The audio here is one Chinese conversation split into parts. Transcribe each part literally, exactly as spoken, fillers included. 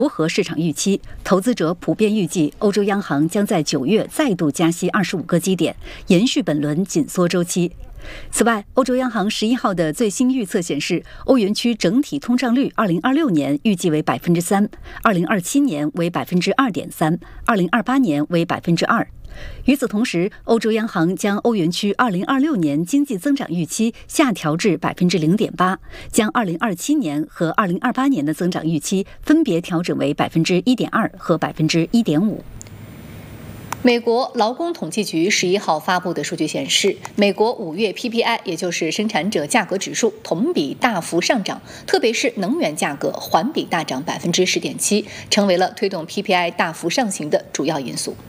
符合市场预期，投资者普遍预计欧洲央行将在九月再度加息二十五个基点，延续本轮紧缩周期。此外，欧洲央行十一号的最新预测显示，欧元区整体通胀率二零二六年预计为百分之三，二零二七年为百分之二点三，二零二八年为百分之二。与此同时，欧洲央行将欧元区二零二六年经济增长预期下调至百分之零点八，将二零二七年和二零二八年的增长预期分别调整为百分之一点二和百分之一点五。 美国劳工统计局十一号发布的数据显示，美国五月 P P I， 也就是生产者价格指数，同比大幅上涨，特别是能源价格环比大涨百分之十点七，成为了推动 P P I 大幅上行的主要因素。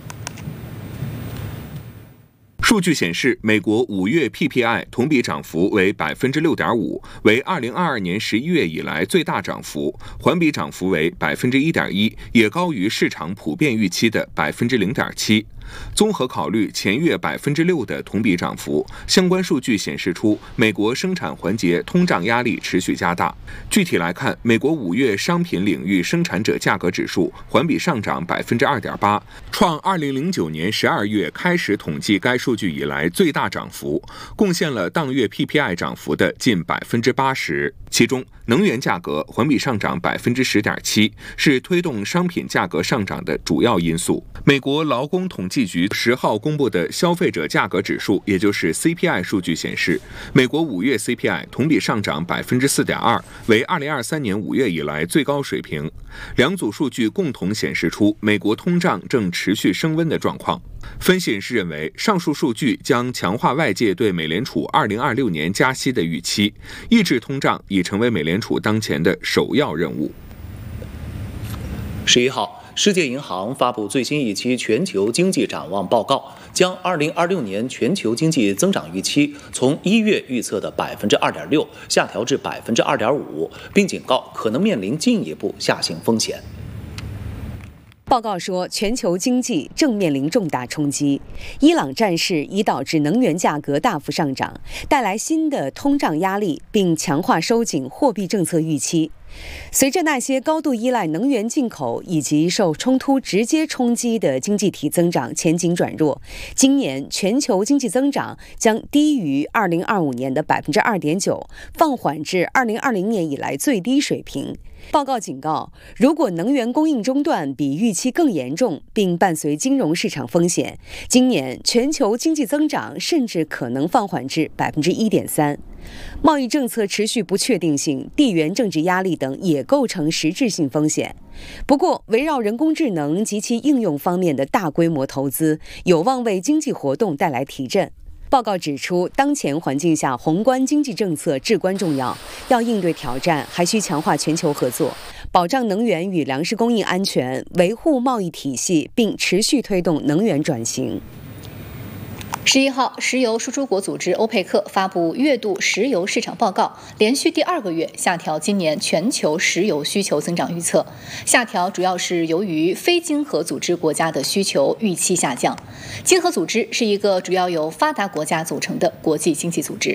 数据显示，美国五月 P P I 同比涨幅为 百分之六点五， 为二零二二年十一月以来最大涨幅，环比涨幅为 百分之一点一， 也高于市场普遍预期的 百分之零点七。综合考虑前月 百分之六 的同比涨幅，相关数据显示出美国生产环节通胀压力持续加大。具体来看，美国五月商品领域生产者价格指数环比上涨 百分之二点八， 创二零零九年十二月开始统计该数据以来最大涨幅，贡献了当月 P P I 涨幅的近 百分之八十。其中，能源价格环比上涨 百分之十点七， 是推动商品价格上涨的主要因素。美国劳工统计局十号公布的消费者价格指数，也就是 C P I 数据显示，美国五月 C P I 同比上涨 百分之四点二， 为二零二三年五月以来最高水平。两组数据共同显示出美国通胀正持续升温的状况。分析人士认为，上述数据将强化外界对美联储二零二六年加息的预期，抑制通胀已成为美联储当前的首要任务。 十一号，世界银行发布最新一期全球经济展望报告，将二零二六年全球经济增长预期从一月预测的 百分之二点六 下调至 百分之二点五， 并警告可能面临进一步下行风险。 报告说，全球经济正面临重大冲击。伊朗战事已导致能源价格大幅上涨，带来新的通胀压力，并强化收紧货币政策预期。随着那些高度依赖能源进口以及受冲突直接冲击的经济体增长前景转弱，今年全球经济增长将低于二零二五年的 百分之二点九， 放缓至二零二零年以来最低水平。报告警告，如果能源供应中断比预期更严重，并伴随金融市场风险，今年全球经济增长甚至可能放缓至 百分之一点三。贸易政策持续不确定性、地缘政治压力等也构成实质性风险。不过，围绕人工智能及其应用方面的大规模投资，有望为经济活动带来提振。报告指出，当前环境下，宏观经济政策至关重要。要应对挑战，还需强化全球合作，保障能源与粮食供应安全，维护贸易体系，并持续推动能源转型。 十一号，石油输出国组织欧佩克发布月度石油市场报告，连续第二个月下调今年全球石油需求增长预测。下调主要是由于非经合组织国家的需求预期下降。经合组织是一个主要由发达国家组成的国际经济组织。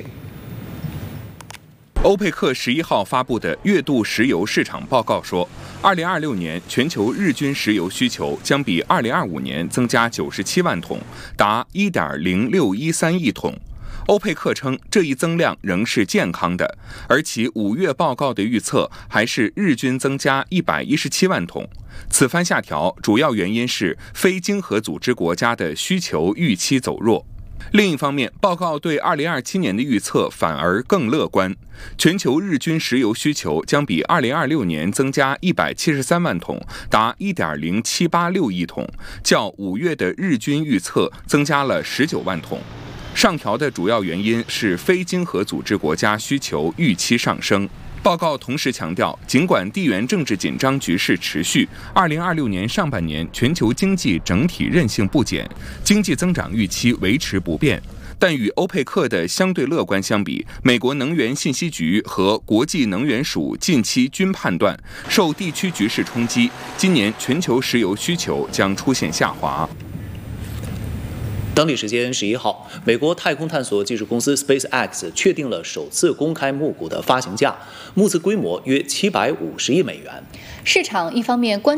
欧佩克十一号发布的月度石油市场报告说，二零二六年全球日均石油需求将比二零二五年增加九十七万桶，达 一点零六一三亿桶。欧佩克称，这一增量仍是健康的，而其五月报告的预测还是日均增加一百一十七万桶。此番下调主要原因是非经合组织国家的需求预期走弱。另一方面，报告对二零二七年的预测反而更乐观，全球日均石油需求将比二零二六年增加一百七十三万桶，达 一点零七八六亿桶，较五月的日均预测增加了十九万桶。上调的主要原因是非经合组织国家需求预期上升。报告同时强调，尽管地缘政治紧张局势持续，二零二六年上半年全球经济整体韧性不减，经济增长预期维持不变。但与欧佩克的相对乐观相比，美国能源信息局和国际能源署近期均判断，受地区局势冲击，今年全球石油需求将出现下滑。 当地时间十一号，美国太空探索技术公司 SpaceX 确定了首次公开募股的发行价，募资规模约七百五十亿美元。 市场一方面关